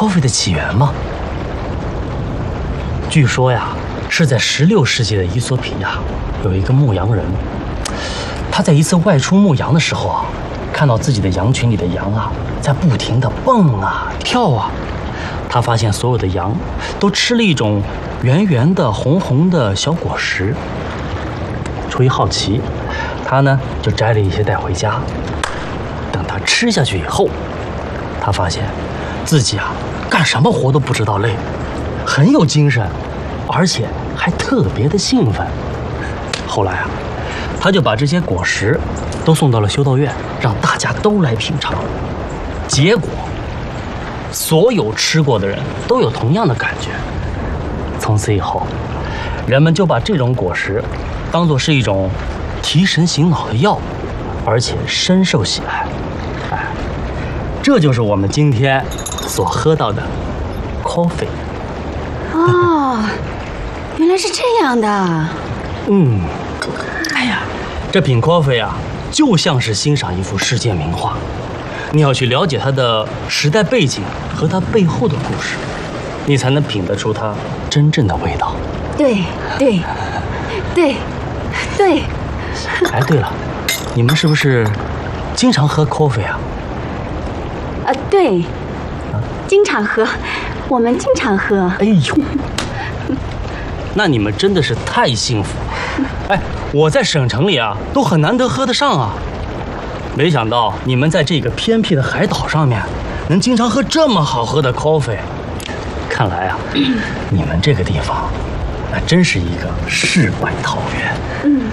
coffee 的起源吗？据说呀，是在16世纪的伊索比亚，有一个牧羊人，他在一次外出牧羊的时候啊，看到自己的羊群里的羊啊，在不停地蹦啊跳啊。他发现所有的羊都吃了一种圆圆的红红的小果实。出于好奇，他呢就摘了一些带回家。等他吃下去以后，他发现自己啊干什么活都不知道累，很有精神，而且还特别的兴奋。后来啊，他就把这些果实都送到了修道院，让大家都来品尝。结果，所有吃过的人都有同样的感觉。从此以后，人们就把这种果实当作是一种提神醒脑的药，而且深受喜爱。这就是我们今天所喝到的 coffee。 哦，原来是这样的。 哎呀，这品 coffee 啊，就像是欣赏一幅世界名画。你要去了解它的时代背景和它背后的故事，你才能品得出它真正的味道。 对。 哎，对了，你们是不是经常喝 coffee 啊？ 对，经常喝，我们经常喝。 哎呦，那你们真的是太幸福了。哎，我在省城里啊，都很难得喝得上啊。没想到你们在这个偏僻的海岛上面，能经常喝这么好喝的 coffee。看来啊，你们这个地方，那真是一个世外桃源。